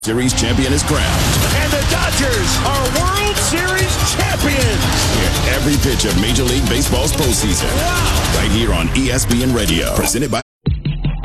Series champion is crowned. And the Dodgers are World Series champions. Hear every pitch of Major League Baseball's postseason. Wow. Right here on ESPN Radio. Presented by